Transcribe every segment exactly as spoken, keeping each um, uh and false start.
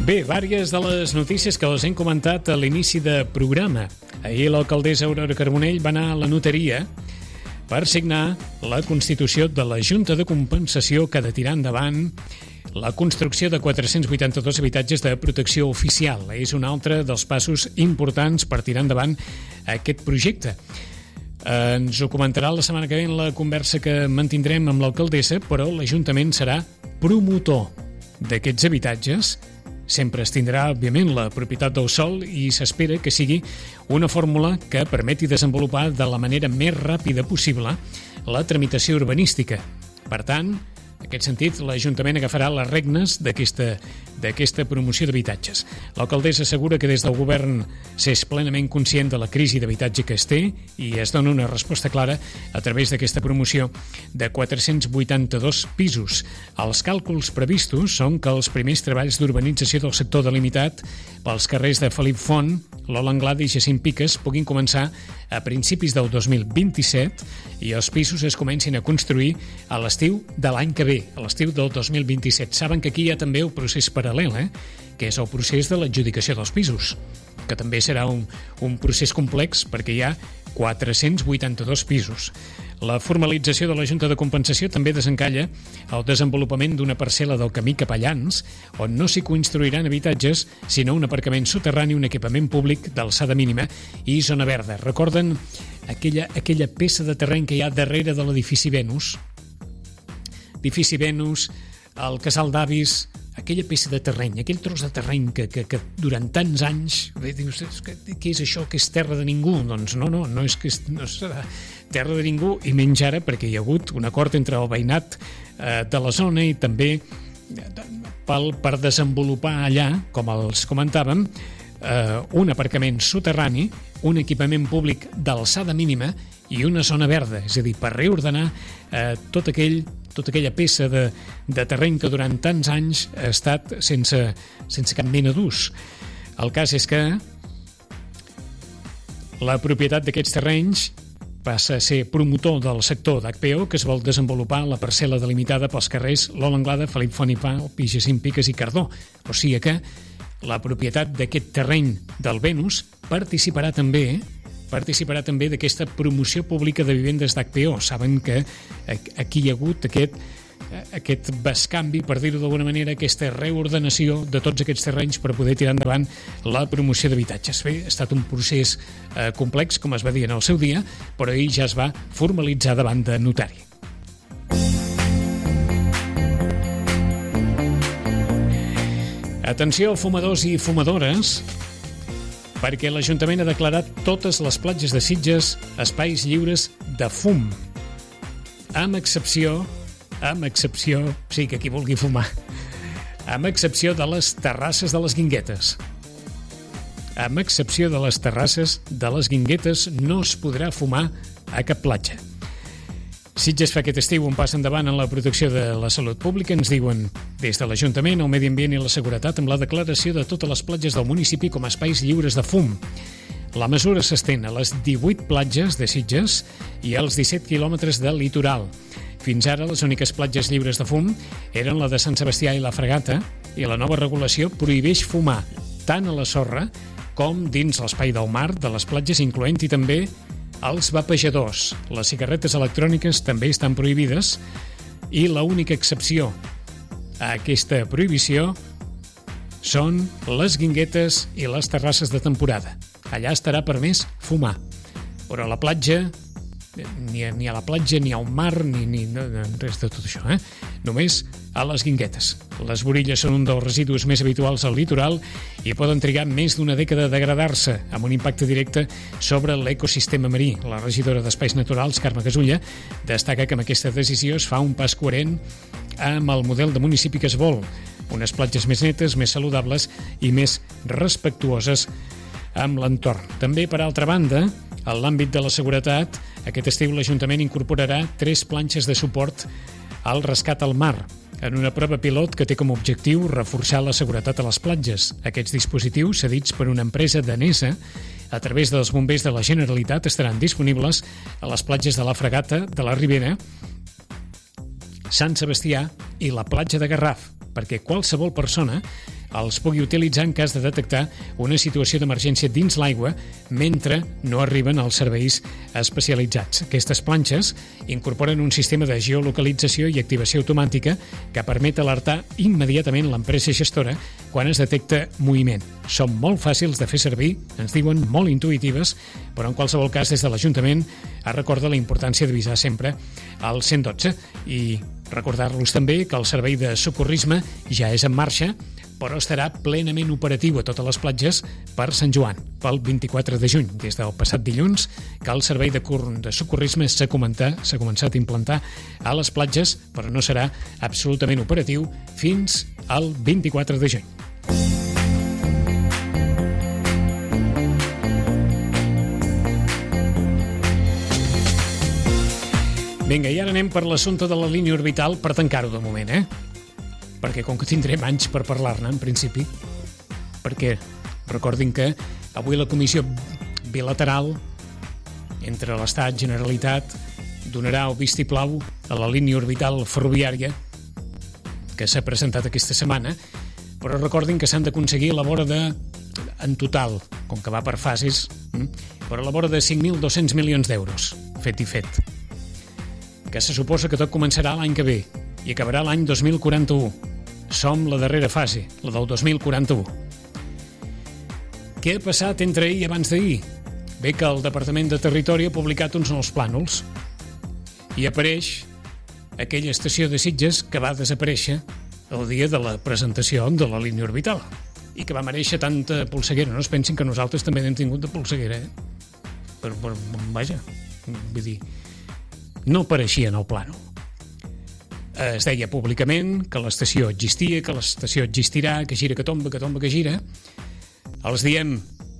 Bé, vàries de les notícies que us hem comentat a l'inici de programa. Ahir l'alcaldessa Aurora Carbonell va anar a la notaria per signar la constitució de la Junta de Compensació que ha de tirar endavant la construcció de quatre-cents vuitanta-dos habitatges de protecció oficial. És un altre dels passos importants per tirar endavant aquest projecte. Ens ho comentarà la setmana que ve en la conversa que mantindrem amb l'alcaldessa, però l'Ajuntament serà promotor d'aquests habitatges. Sempre es tindrà, òbviament, la propietat del sòl i s'espera que sigui una fórmula que permeti desenvolupar de la manera més ràpida possible la tramitació urbanística. Per tant, en aquest sentit, l'Ajuntament agafarà les regnes d'aquesta d'aquesta promoció d'habitatges. L'alcaldessa assegura que des del govern s'és plenament conscient de la crisi d'habitatge que es té i es dona una resposta clara a través d'aquesta promoció de quatre-cents vuitanta-dos pisos. Els càlculs previstos són que els primers treballs d'urbanització del sector delimitat pels carrers de Felip Font, Lola Anglada i Jacint Piques puguin començar a principis del dos mil vint-i-set i els pisos es comencin a construir a l'estiu de l'any que ve, a l'estiu del dos mil vint-i-set. Saben que aquí hi ha també el procés paral·lel, eh? que és el procés de l'adjudicació dels pisos, que també serà un, un procés complex perquè hi ha quatre-cents vuitanta-dos pisos. La formalització de la Junta de Compensació també desencalla el desenvolupament d'una parcel·la del camí Capellans, on no s'hi construiran habitatges, sinó un aparcament soterrani, un equipament públic d'alçada mínima i zona verda. Recorden aquella, aquella peça de terreny que hi ha darrere de l'edifici Venus? Edifici Venus, el casal d'avis, aquella peça de terreny, aquell tros de terreny que, que, que durant tants anys bé, dius, què és això, que és terra de ningú? Doncs no, no, no és que és, no serà terra de ningú, i menys ara perquè hi ha hagut un acord entre el veïnat eh, de la zona i també pel, per desenvolupar allà, com els comentàvem, eh, un aparcament soterrani, un equipament públic d'alçada mínima i una zona verda, és a dir, per reordenar eh, tot aquell tota aquella peça de, de terreny que durant tants anys ha estat sense, sense cap mena d'ús. El cas és que la propietat d'aquests terrenys passa a ser promotor del sector d'H P O, que es vol desenvolupar la parcel·la delimitada pels carrers Lola Anglada, Felip Font i Pal, Jacint Piques i Cardó. O sigui que la propietat d'aquest terreny del Venus participarà també participarà també d'aquesta promoció pública de vivendes d'H P O. Saben que aquí hi ha hagut aquest, aquest bescanvi, per dir-ho d'alguna manera, aquesta reordenació de tots aquests terrenys per poder tirar endavant la promoció d'habitatges. Bé, ha estat un procés eh, complex, com es va dir en el seu dia, però ahir ja es va formalitzar davant de notari. Atenció, fumadors i fumadores, perquè l'Ajuntament ha declarat totes les platges de Sitges espais lliures de fum, amb excepció, amb excepció, sí, que qui vulgui fumar, amb excepció de les terrasses de les Guinguetes. Amb excepció de les terrasses de les Guinguetes no es podrà fumar a cap platja. Sitges fa aquest estiu un pas endavant en la protecció de la salut pública. Ens diuen des de l'Ajuntament, el Medi Ambient i la Seguretat amb la declaració de totes les platges del municipi com a espais lliures de fum. La mesura s'estén a les divuit platges de Sitges i als disset quilòmetres del litoral. Fins ara, les úniques platges lliures de fum eren la de Sant Sebastià i la Fragata, i la nova regulació prohibeix fumar tant a la sorra com dins l'espai del mar de les platges, incloent-hi també els vapejadors. Les cigarretes electròniques també estan prohibides i l'única excepció a aquesta prohibició són les Guinguetes i les terrasses de temporada. Allà estarà permès fumar, però a la platja, ni a, ni a la platja, ni al mar, ni, ni no, res de tot això, eh? Només a les Guinguetes. Les borilles són un dels residus més habituals al litoral i poden trigar més d'una dècada a degradar-se, amb un impacte directe sobre l'ecosistema marí. La regidora d'Espais Naturals, Carme Gasulla, destaca que amb aquesta decisió es fa un pas coherent amb el model de municipi que es vol, unes platges més netes, més saludables i més respectuoses amb l'entorn. També, per altra banda, en l'àmbit de la seguretat, aquest estiu l'Ajuntament incorporarà tres planxes de suport al rescat al mar, en una prova pilot que té com a objectiu reforçar la seguretat a les platges. Aquests dispositius, cedits per una empresa danesa, a través dels bombers de la Generalitat, estaran disponibles a les platges de la Fragata, de la Ribera, Sant Sebastià i la platja de Garraf, perquè qualsevol persona els pugui utilitzar en cas de detectar una situació d'emergència dins l'aigua mentre no arriben als serveis especialitzats. Aquestes planxes incorporen un sistema de geolocalització i activació automàtica que permet alertar immediatament l'empresa gestora quan es detecta moviment. Són molt fàcils de fer servir, ens diuen molt intuïtives, però en qualsevol cas des de l'Ajuntament es recorda la importància d'avisar sempre al cent dotze i recordar-los també que el servei de socorrisme ja és en marxa, però estarà plenament operatiu a totes les platges per Sant Joan, pel vint-i-quatre de juny. Des del passat dilluns, que el servei de, de socorrisme s'ha s'ha començat a implantar a les platges, però no serà absolutament operatiu fins al vint-i-quatre de juny. Vinga, i ara anem per l'assumpte de la línia orbital per tancar-ho de moment, eh? Perquè com que tindrem anys per parlar-ne, en principi, perquè recordin que avui la comissió bilateral entre l'Estat, Generalitat, donarà el vistiplau a la línia orbital ferroviària que s'ha presentat aquesta setmana, però recordin que s'han d'aconseguir a la vora de, en total, com que va per fases, però a la vora de cinc mil dos-cents milions d'euros, fet i fet, que se suposa que tot començarà l'any que ve i acabarà l'any dos mil quaranta-u. Som la darrera fase, la del dos mil quaranta-u. Què ha passat entre ahir i abans d'ahir? Bé que el Departament de Territori ha publicat uns nous plànols i apareix aquella estació de Sitges que va desaparèixer el dia de la presentació de la línia orbital i que va mereixer tanta polseguera. No es pensin que nosaltres també n'hem tingut de polseguera, eh? Però, però, vaja, vull dir, no apareixia en el plànol. Es deia públicament que l'estació existia, que l'estació existirà, que gira, que tomba, que tomba, que gira. Els diem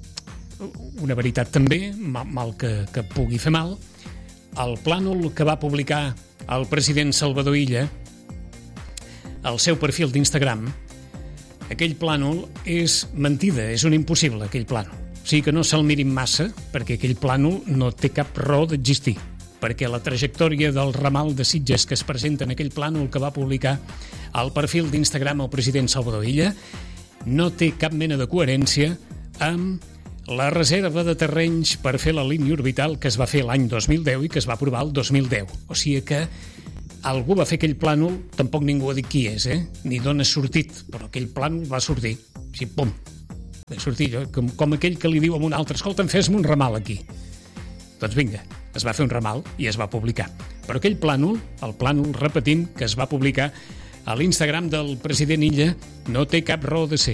una veritat també, mal, mal que, que pugui fer mal. El plànol que va publicar el president Salvador Illa al seu perfil d'Instagram, aquell plànol és mentida, és un impossible, aquell plànol. O sigui que no se'l mirin massa, perquè aquell plànol no té cap raó d'existir, perquè la trajectòria del ramal de Sitges que es presenta en aquell plànol que va publicar al perfil d'Instagram el president Salvador Illa no té cap mena de coherència amb la reserva de terrenys per fer la línia orbital que es va fer l'any dos mil deu i que es va aprovar el dos mil deu. O sigui que algú va fer aquell plànol, tampoc ningú ha dit qui és, eh? Ni d'on ha sortit, però aquell plànol va sortir. O sigui, pum, va sortir, com, com aquell que li diu a un altre, escolta'm, fes-me un ramal aquí. Doncs vinga, es va fer un ramal i es va publicar. Però aquell plànol, el plànol, repetint, que es va publicar a l'Instagram del president Illa, no té cap raó de ser.